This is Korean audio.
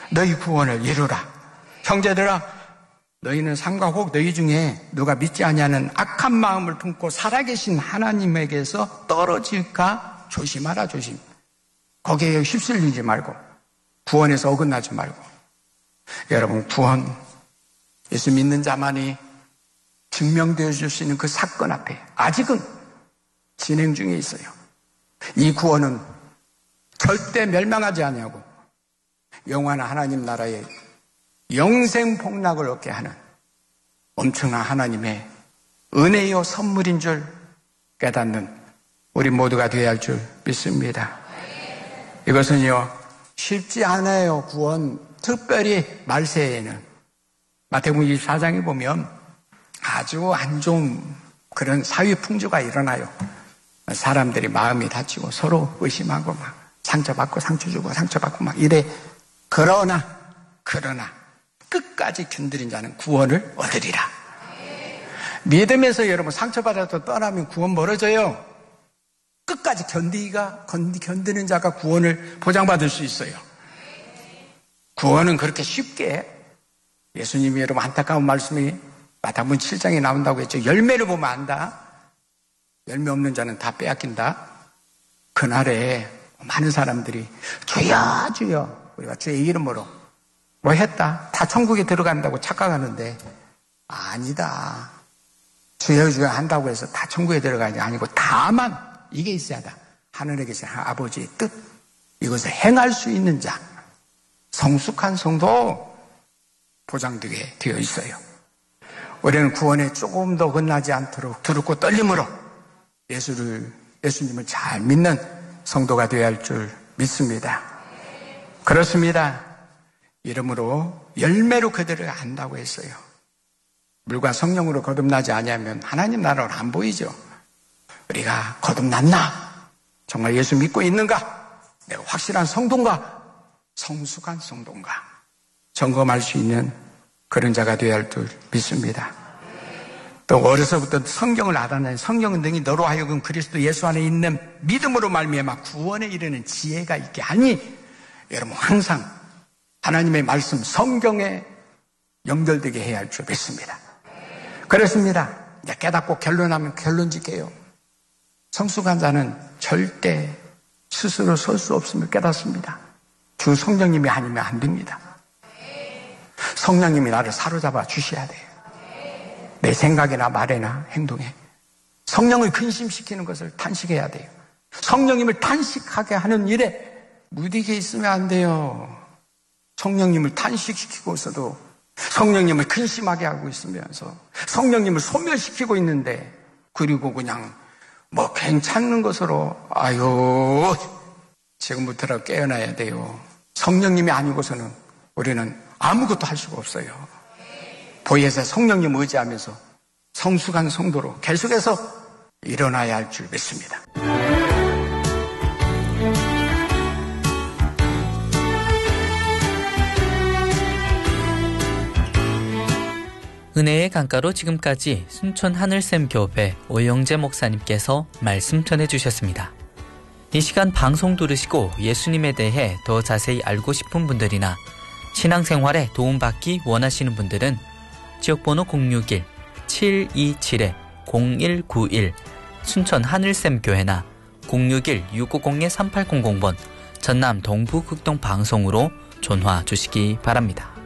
너희 구원을 이루라. 형제들아, 너희는 삼가 혹 너희 중에 누가 믿지 아니하는 악한 마음을 품고 살아계신 하나님에게서 떨어질까 조심하라. 조심. 거기에 휩쓸리지 말고, 구원에서 어긋나지 말고. 여러분, 구원, 예수 믿는 자만이 증명되어 줄 수 있는 그 사건 앞에 아직은 진행 중에 있어요. 이 구원은 절대 멸망하지 아니하고 영원한 하나님 나라의 영생 복락을 얻게 하는 엄청난 하나님의 은혜요 선물인 줄 깨닫는 우리 모두가 되어야 할 줄 믿습니다. 이것은요, 쉽지 않아요. 구원, 특별히 말세에는. 마태복음 24장에 보면 아주 안 좋은 그런 사회 풍조가 일어나요. 사람들이 마음이 다치고 서로 의심하고 막 상처받고 상처 주고 상처받고 막 이래. 그러나 끝까지 견디는 자는 구원을 얻으리라. 믿음에서 여러분 상처받아도 떠나면 구원 멀어져요. 끝까지 견디는 자가 구원을 보장받을 수 있어요. 구원은 그렇게 쉽게, 예수님이 여러분 안타까운 말씀이 마태복음 7장에 나온다고 했죠. 열매를 보면 안다. 열매 없는 자는 다 빼앗긴다. 그날에 많은 사람들이 주여 주여, 우리가 주의 이름으로 뭐 했다, 다 천국에 들어간다고 착각하는데 아니다. 주여 주여 한다고 해서 다 천국에 들어가는 게 아니고, 다만 이게 있어야 한다. 하늘에 계신 아버지의 뜻, 이것을 행할 수 있는 자, 성숙한 성도 보장되게 되어 있어요. 우리는 구원에 조금 더 어긋나지 않도록 두렵고 떨림으로 예수님을 잘 믿는 성도가 되어야 할 줄 믿습니다. 그렇습니다. 이러므로 열매로 그들을 안다고 했어요. 물과 성령으로 거듭나지 아니하면 하나님 나라는 안 보이죠. 우리가 거듭났나? 정말 예수 믿고 있는가? 내가 확실한 성도인가? 성숙한 성도인가? 점검할 수 있는 그런 자가 되어야 할 줄 믿습니다. 또 어려서부터 성경을 알아낸 성령은 능히 너로 하여금 그리스도 예수 안에 있는 믿음으로 말미암아 구원에 이르는 지혜가 있게 하니, 여러분 항상 하나님의 말씀 성경에 연결되게 해야 할 줄 믿습니다. 그렇습니다. 이제 깨닫고 결론하면 결론 짓게요. 성숙한 자는 절대 스스로 설 수 없음을 깨닫습니다. 주 성령님이 아니면 안 됩니다. 성령님이 나를 사로잡아 주셔야 돼요. 내 생각이나 말이나 행동에 성령을 근심시키는 것을 탄식해야 돼요. 성령님을 탄식하게 하는 일에 무디게 있으면 안 돼요. 성령님을 탄식시키고서도 성령님을 근심하게 하고 있으면서 성령님을 소멸시키고 있는데, 그리고 그냥 뭐 괜찮은 것으로 아유 지금부터라도 깨어나야 돼요. 성령님이 아니고서는 우리는 아무것도 할 수가 없어요. 보혜사 성령님 의지하면서 성숙한 성도로 계속해서 일어나야 할 줄 믿습니다. 은혜의 강가로 지금까지 순천 하늘샘 교회 오영재 목사님께서 말씀 전해주셨습니다. 이 시간 방송 들으시고 예수님에 대해 더 자세히 알고 싶은 분들이나 신앙생활에 도움받기 원하시는 분들은 지역번호 061-727-0191 순천 하늘샘 교회나 061-650-3800번 전남 동부극동 방송으로 전화 주시기 바랍니다.